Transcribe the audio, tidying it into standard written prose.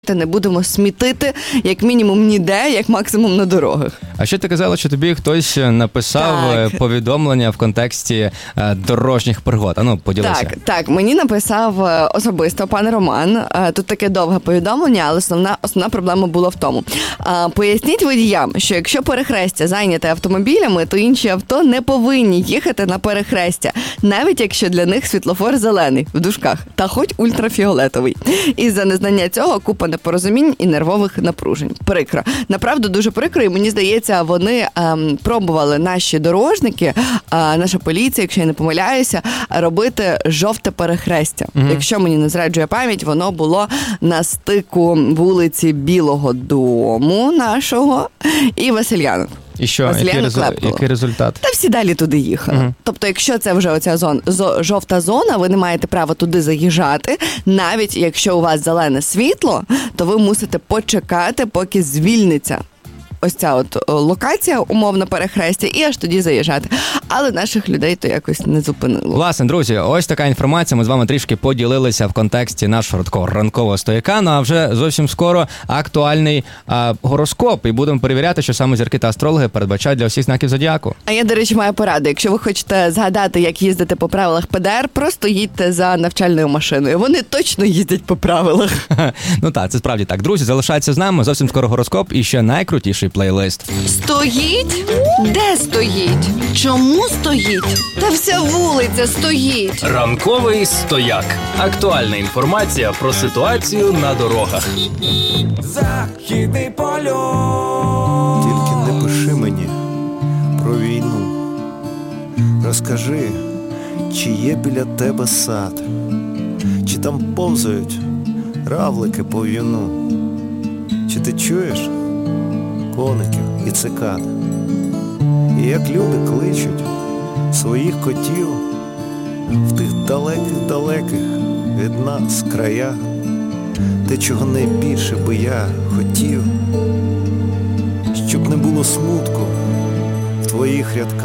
не будемо смітити, як мінімум ніде, як максимум на дорогах. А що ти казала, що тобі хтось написав повідомлення в контексті дорожніх пригод? Ану, поділися. Так, мені написав особисто пан Роман. Тут таке довге повідомлення, але основна проблема була в тому. Поясніть водіям, що якщо перехрестя зайняте автомобілями, то інші авто не повинні їхати на перехрестя, навіть якщо для них світлофор зелений, в дужках, та хоч ультрафіолетовий. Із-за незнання цього купа непорозумінь і нервових напружень. Прикро. Направду дуже прикро, і мені здається, вони пробували, наші дорожники, наша поліція, якщо я не помиляюся, робити жовте перехрестя. Якщо мені не зраджує пам'ять, воно було на стику вулиці Білого Дому нашого і Васильянок. І що? Який результат? Та всі далі туди їхали. Тобто, якщо це вже оця жовта зона, ви не маєте права туди заїжджати. Навіть якщо у вас зелене світло, то ви мусите почекати, поки звільниться ось ця от локація, умовно перехрестя, і аж тоді заїжджати. Але наших людей то якось не зупинило. Власне, друзі, ось така інформація. Ми з вами трішки поділилися в контексті нашого такого ранкового стояка. Ну а вже зовсім скоро актуальний гороскоп. І будемо перевіряти, що саме зірки та астрологи передбачають для усіх знаків зодіаку. А я, до речі, маю пораду. Якщо ви хочете згадати, як їздити по правилах ПДР, просто їдьте за навчальною машиною. Вони точно їздять по правилах. Ну так, це справді так. Друзі, залишайтеся з нами. Зовсім скоро гороскоп і ще найкрутіший плейлист. Стоїть? Де стоїть? Чому стоїть? Та вся вулиця стоїть. Ранковий стояк. Актуальна інформація про ситуацію на дорогах. Західний польот. Тільки не пиши мені про війну. Розкажи, чи є біля тебе сад, чи там повзають равлики по в'юну, чи ти чуєш коників і цикад, і як люди кличуть своїх котів в тих далеких-далеких від нас краях, те, чого найбільше би я хотів, щоб не було смутку в твоїх рядках.